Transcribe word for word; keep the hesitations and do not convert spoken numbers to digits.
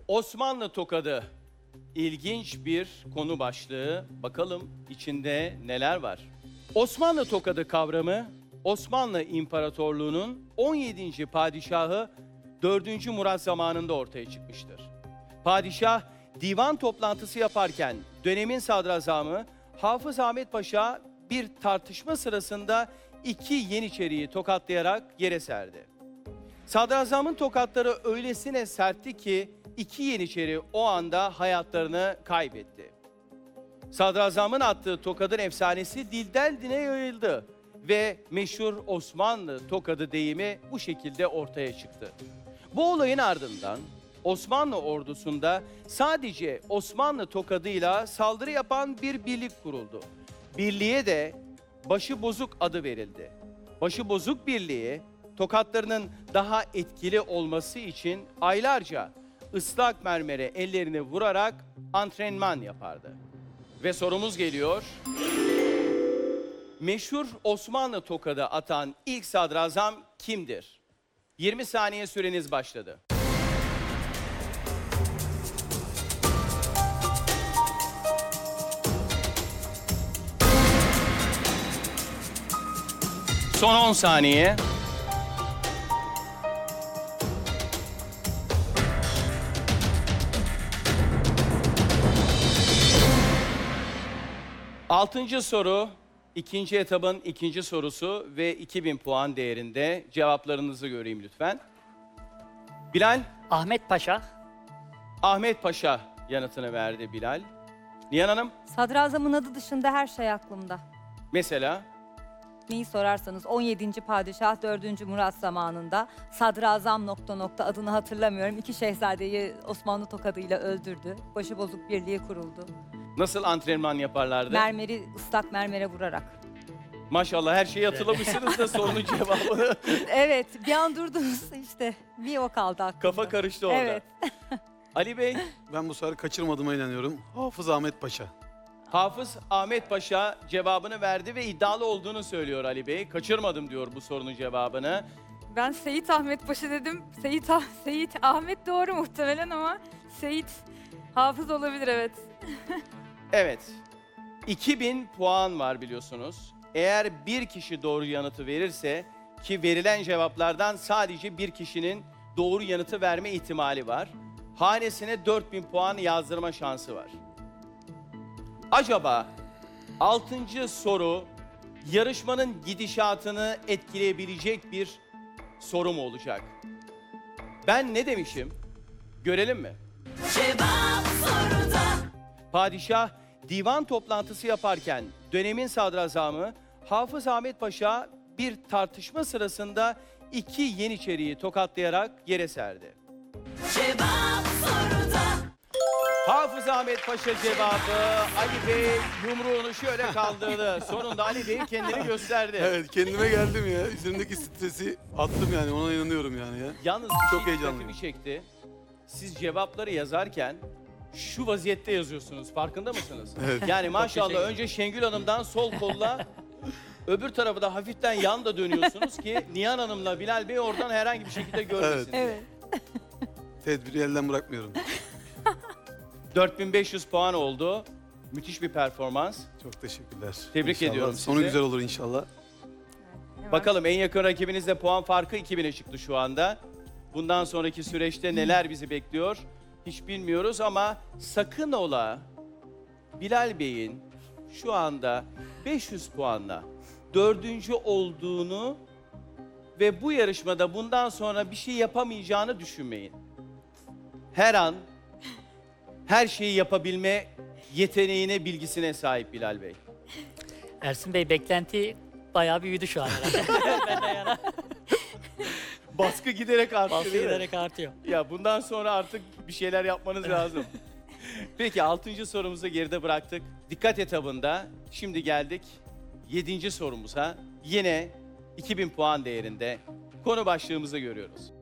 Osmanlı tokadı. İlginç bir konu başlığı. Bakalım içinde neler var? Osmanlı tokadı kavramı, Osmanlı İmparatorluğu'nun on yedinci padişahı dördüncü Murat zamanında ortaya çıkmıştır. Padişah divan toplantısı yaparken dönemin sadrazamı Hafız Ahmet Paşa bir tartışma sırasında iki Yeniçeri'yi tokatlayarak yere serdi. Sadrazamın tokatları öylesine sertti ki iki Yeniçeri o anda hayatlarını kaybetti. Sadrazamın attığı tokadın efsanesi dilden dile yayıldı ve meşhur Osmanlı tokadı deyimi bu şekilde ortaya çıktı. Bu olayın ardından Osmanlı ordusunda sadece Osmanlı tokadıyla saldırı yapan bir birlik kuruldu. Birliğe de Başıbozuk adı verildi. Başıbozuk Birliği tokatlarının daha etkili olması için aylarca ıslak mermere ellerini vurarak antrenman yapardı. Ve sorumuz geliyor. Meşhur Osmanlı tokadı atan ilk sadrazam kimdir? yirmi saniye süreniz başladı. Son on saniye. Altıncı soru, ikinci etabın ikinci sorusu ve iki bin puan değerinde. Cevaplarınızı göreyim lütfen. Bilal, Ahmet Paşa. Ahmet Paşa yanıtını verdi Bilal. Nihan Hanım, Sadrazamın adı dışında her şey aklımda. mesela Neyi sorarsanız on yedinci padişah dördüncü Murat zamanında sadrazam nokta nokta adını hatırlamıyorum. İki şehzadeyi Osmanlı tokadıyla öldürdü. Başıbozuk birliği kuruldu. nasıl antrenman yaparlardı? Mermeri ıslak mermere vurarak. Maşallah her şeyi hatırlamışsınız da sorunun cevabını. Evet, bir an durdunuz işte. Bir o kaldı aklımda. Kafa karıştı orada. Evet. Ali Bey, Ben bu sefer kaçırmadığıma inanıyorum. Hafız Ahmet Paşa. Hafız Ahmet Paşa cevabını verdi ve iddialı olduğunu söylüyor Ali Bey. Kaçırmadım diyor bu sorunun cevabını. Ben Seyit Ahmet Paşa dedim. Seyit, Ah- Seyit Ahmet doğru muhtemelen ama Seyit Hafız olabilir, evet. Evet, iki bin puan var biliyorsunuz. Eğer bir kişi doğru yanıtı verirse, ki verilen cevaplardan sadece bir kişinin doğru yanıtı verme ihtimali var. Hanesine dört bin puan yazdırma şansı var. Acaba altıncı soru yarışmanın gidişatını etkileyebilecek bir soru mu olacak? Ben ne demişim? Görelim mi? Cevap soruda. Padişah divan toplantısı yaparken dönemin sadrazamı Hafız Ahmet Paşa bir tartışma sırasında iki Yeniçeri'yi tokatlayarak yere serdi. Cevap soruda. Hafız Ahmet Paşa cevabı, Ali Bey yumruğunu şöyle kaldırdı. Sonunda Ali Bey kendini gösterdi. Evet, kendime geldim ya. Üzerimdeki stresi attım yani, ona inanıyorum yani ya. Yalnız Çok bir şey heyecanlıyım. dikkatimi çekti. Siz cevapları yazarken şu vaziyette yazıyorsunuz. Farkında mısınız? Evet. Yani maşallah teşekkür önce Şengül Hanım'dan sol kolla öbür tarafı da hafiften yan da dönüyorsunuz ki Nihan Hanım'la Bilal Bey oradan herhangi bir şekilde görmesin. Evet. Tedbiri elden bırakmıyorum. dört bin beş yüz puan oldu. Müthiş bir performans. Çok teşekkürler. Tebrik İnşallah ediyorum Sonu sizi. güzel olur inşallah. Bakalım en yakın rakibinizle puan farkı iki bine çıktı şu anda. Bundan sonraki süreçte neler bizi bekliyor hiç bilmiyoruz ama sakın ola Bilal Bey'in şu anda beş yüz puanla dördüncü olduğunu ve bu yarışmada bundan sonra bir şey yapamayacağını düşünmeyin. Her an her şeyi yapabilme yeteneğine, bilgisine sahip Bilal Bey. Ersin Bey, beklenti bayağı büyüdü şu an herhalde. Benden yana Baskı giderek arttı baskı değil mi? giderek artıyor. Ya bundan sonra artık bir şeyler yapmanız lazım. Peki altıncı sorumuzu geride bıraktık. Dikkat etabında şimdi geldik yedinci sorumuza. Yine iki bin puan değerinde konu başlığımızı görüyoruz.